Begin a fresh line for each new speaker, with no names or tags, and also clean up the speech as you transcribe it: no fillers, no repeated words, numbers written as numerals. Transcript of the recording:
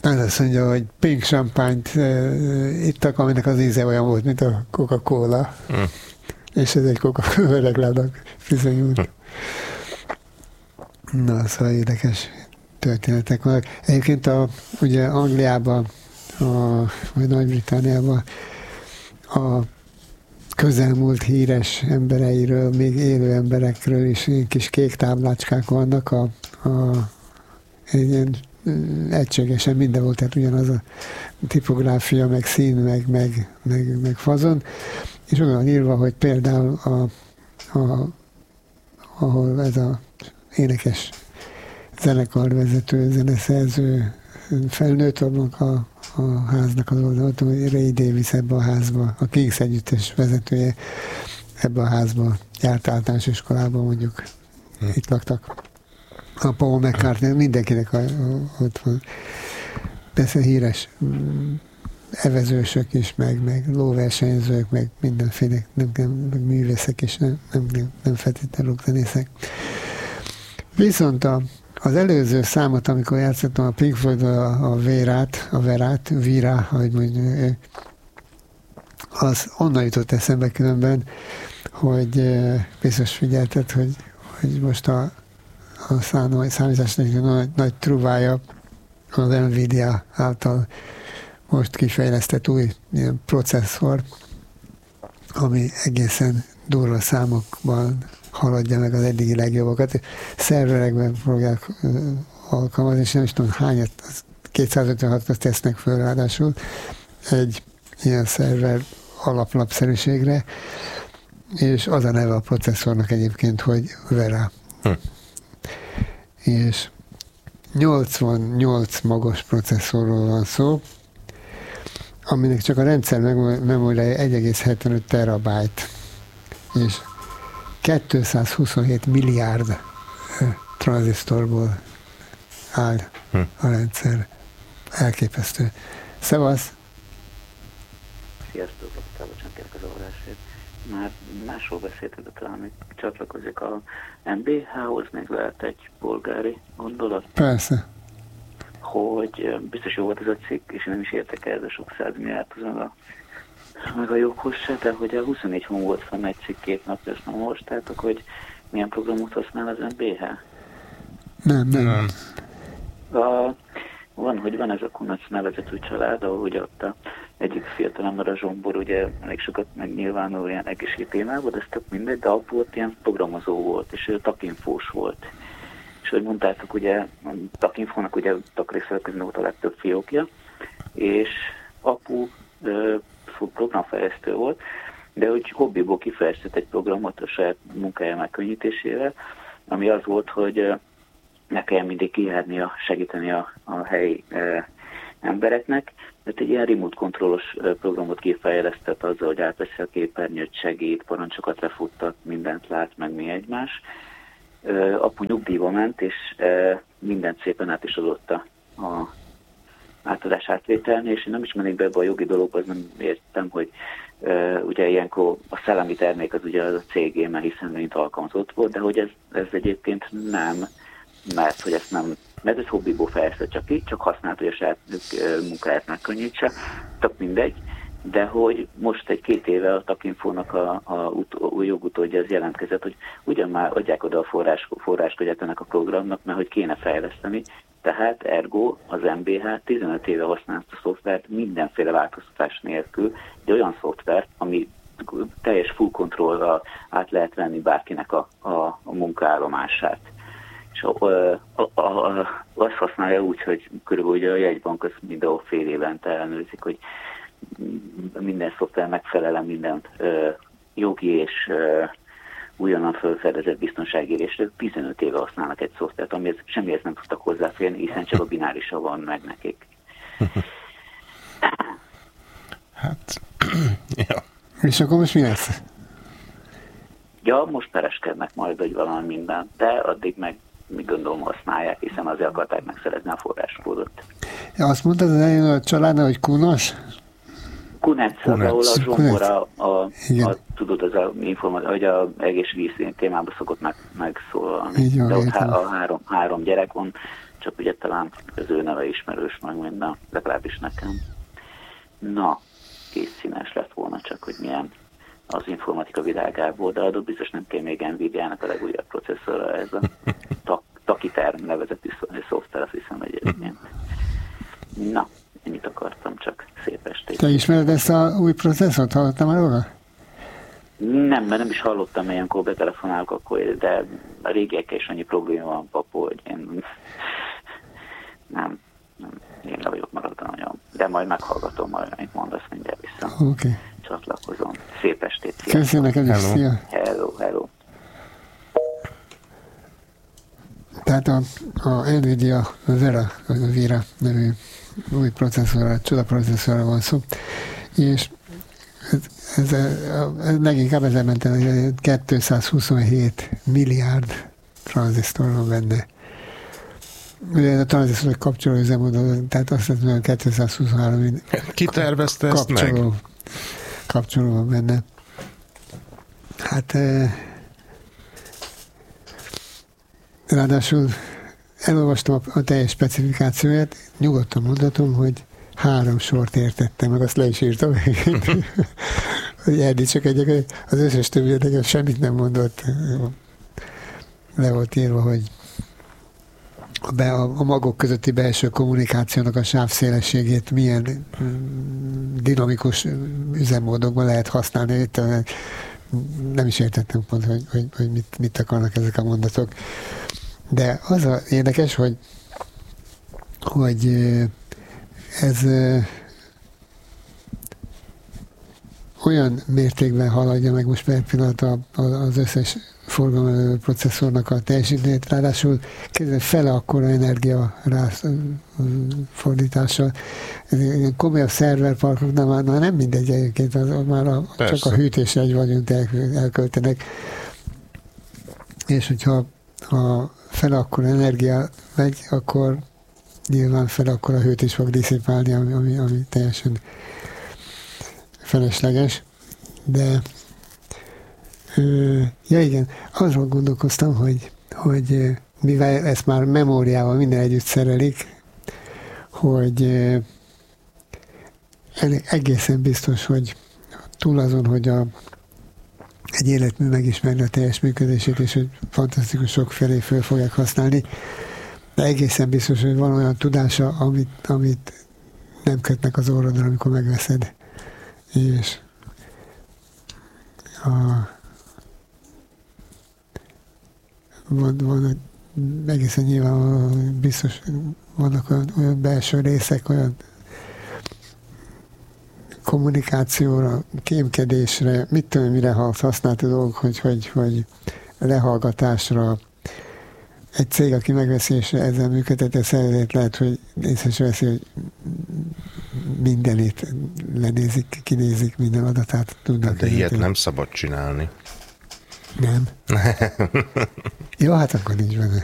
Az azt mondja, hogy pink champányt ittak, aminek az íze olyan volt, mint a Coca-Cola. És ez egy Coca-Cola reklámnak bizonyult. Na, szóval érdekes történetek vannak. Egyébként ugye Angliában, vagy Nagy-Britanniában a közelmúlt híres embereiről, még élő emberekről is ilyen kis kék táblácskák vannak, ilyen egységesen minden volt, tehát ugyanaz a tipográfia, meg szín, meg fazon, és olyan írva, hogy például ahol ez a énekes zenekarvezető, zeneszerző felnőtt annak a háznak az oldalt, hogy Ray Davies ebbe a házba, a Kings együttes vezetője ebbe a házba járt általános iskolában, mondjuk itt laktak. A Paul McCartney, mindenkinek ott van. Persze híres evezősök is, meg lóversenyzők, meg mindenféle, meg művészek is, nem feltétlenül rockzenészek. Viszont az előző számot, amikor játszottam a Pink Floyd-ról a Vera, ahogy mondjuk, az onnan jutott eszembe különben, hogy biztos figyelted, hogy most a számításnak nagy truvája az Nvidia által most kifejlesztett új ilyen processzor, ami egészen durva számokban haladja meg az eddigi legjobbakat. Szerverekben fogják alkalmazni, és nem is tudom hányat, 256-at tesznek föl ráadásul egy ilyen szerver alaplapszerűségre, és az a neve a processzornak egyébként, hogy Vera. És 88 magos processzorról van szó, aminek csak a rendszer memóriája 1,75 terabyte, és 227 milliárd tranzisztorból áll a rendszer. Elképesztő. Szevasz!
Sziasztok, bocsánat, kérlek az zavarásért. Már másról beszéltek, de talán még csatlakozik a MBH-hoz, még lehet egy polgári gondolat.
Persze.
Hogy biztos jó volt ez a cikk, és nem is értek el, de sok 100 milliárd meg a joghoz se, de hogy a 24 hon volt fenn egy cikk 2 napja, ezt nem olvastátok, hogy milyen programot használ az MBH?
Nem.
Van ez a Kunac nevezetű család, ahogy ott egyik fiatalember, a Zsombor, ugye elég sokat megnyilvánul ilyen egészségügyi témában, de ez tök mindegy, de apu ott ilyen programozó volt, és ő takinfós volt. És hogy mondtátok, ugye a takinfónak ugye takrészek közben volt a legtöbb fiókja, és apu programfejlesztő volt, de hogy hobbiból kifejlesztett egy programot a saját munkája megkönnyítésére, ami az volt, hogy ne kelljen mindig kijárnia, segíteni a helyi embereknek, tehát egy ilyen remote kontrollos programot kifejlesztett azzal, hogy átveszi a képernyőt, segít, parancsokat lefuttat, mindent lát, meg mi egymás. Apu nyugdíjba ment, és mindent szépen át is adott a átadás átvételni, és én nem is mennék be ebbe a jogi dologba, az nem értem, hogy ugye ilyenkor a szellemi termék az ugye a cégé, hiszen mint alkalmazott volt, de hogy ez egyébként nem, mert ez hobbiból fejlesztett csak használt, hogy a saját munkáját megkönnyítse, tök mindegy, de hogy most 2 éve a Takinfónak a jogutódja ez jelentkezett, hogy ugyan már adják oda a forráskódját ennek a programnak, mert hogy kéne fejleszteni, tehát ergo az MBH 15 éve használta a szoftvert mindenféle változtatás nélkül, egy olyan szoftvert, ami teljes full controllal át lehet venni bárkinek a munkaállomását. És azt használja úgy, hogy körülbelül a jegybank az mindenhol fél évente ellenőrzik, hogy minden szoftver megfelel minden jogi és újonnan felfedezett biztonsági részre. 15 éve használnak egy szoftvert, amihez semmihez nem tudtak hozzáférni, hiszen csak a binárisa van meg nekik.
Hát, ja.
És akkor most mi lesz?
Ja, most pereskednek majd, hogy valami minden, de addig meg mi gondolom használják, hiszen azért akarták megszerezni a forráskódot.
Ja, azt mondtad az elején a családnál, hogy Kunas?
Kunec, ahol a Zsombora, tudod, az a információ, hogy az egészségügyi témában szokott megszólalni. De ott három gyerek van, csak ugye talán az ő neve ismerős meg minden, legalábbis nekem. Na, kész színes lett volna, csak hogy milyen az informatika világából, de adott biztos nem kell még Nvidia-nak a legújabb processzorra, ez a Tachyterm nevezetű szoftver, azt hiszem egyébként. Na, ennyit akartam, csak szép estét.
Te ismered ezt a új processzort? Hallottam már róla?
Nem, mert nem is hallottam, ilyenkor betelefonálok, akkor, de a régiekkel is annyi probléma van, papu, hogy én nem, én le vagyok maradva nagyon. De majd meghallgatom, majd amit mondasz, mindjárt vissza.
Okay.
Csatlakozom. Szép estét.
Köszönöm neked is, szia.
Hello.
Tehát a Nvidia, az Vera nevű új processzorra, csodaprocesszorra van szó, és ez leginkább ezen mentem, 227 milliárd tranzisztor van benne. Ugye a tranzisztorok kapcsoló üzemmódon, tehát azt hiszem, hogy 223
Ki tervezte ezt meg?
Kapcsoló van benne. Hát ráadásul elolvastam a teljes specifikációját, nyugodtan mondhatom, hogy 3 sort értettem, meg azt le is írtam. Hogy Erdi csak az összes többi semmit nem mondott. Le volt írva, hogy a magok közötti belső kommunikációnak a sávszélességét milyen dinamikus üzemmódokban lehet használni. Itt nem is értettem pont, hogy mit akarnak ezek a mondatok. De az a érdekes, hogy ez olyan mértékben haladja meg most per pillanat az összes forgalomlevő processzornak a teljesítményét, ráadásul fele akkora energia ráfordítással. Komolyabb szerverparkoknál már nem mindegy egyébként, már csak a hűtésre egy vagyont elköltenek. És hogyha fele akkora energia megy, akkor nyilván fele akkora hőt is fog diszipálni, ami teljesen felesleges. De ja igen, azról gondolkoztam, hogy mivel ezt már memóriával minden együtt szerelik, hogy egészen biztos, hogy túl azon, hogy egy életmű megismerni a teljes működését, és hogy fantasztikus sok felé föl fogják használni, de egészen biztos, hogy van olyan tudása, amit nem kötnek az orrodra, amikor megveszed. És van egészen nyilván biztos vannak olyan belső részek, olyan kommunikációra, kémkedésre, mit tudom, mire használta dolgok, hogy lehallgatásra. Egy cég, aki megveszi és ezzel működteti a szervezet, lehet, hogy észre veszi, hogy mindenét lenézik, kinézik, minden adatát tudnak.
De ilyet nem szabad csinálni.
Nem. Jó, hát akkor nincs benne.